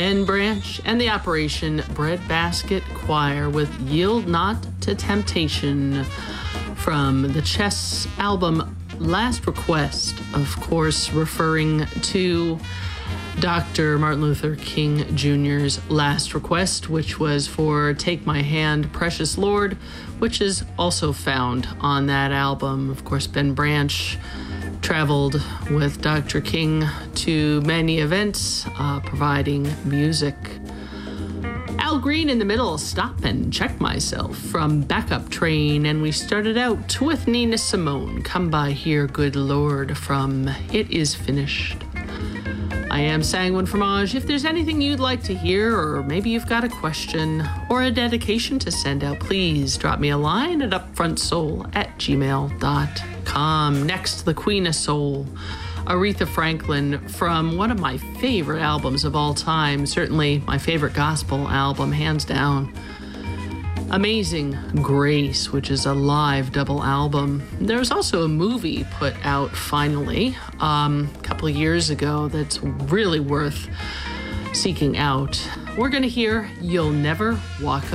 Ben Branch and the Operation Breadbasket Choir with Yield Not to Temptation from the Chess album Last Request, of course, referring to Dr. Martin Luther King Jr.'s last request, which was for Take My Hand, Precious Lord, which is also found on that album. Of course, Ben Branch traveled with Dr. King to many events, providing music. Al Green in the middle, Stop and Check Myself from Backup Train, and we started out with Nina Simone, Come By Here, Good Lord, from It Is Finished. I am Sanguine Fromage. If there's anything you'd like to hear, or maybe you've got a question or a dedication to send out, please drop me a line at upfrontsoul@gmail.com. Next, the Queen of Soul, Aretha Franklin, from one of my favorite albums of all time, certainly my favorite gospel album, hands down. Amazing Grace, which is a live double album. There's also a movie put out finally a couple of years ago that's really worth seeking out. We're going to hear You'll Never Walk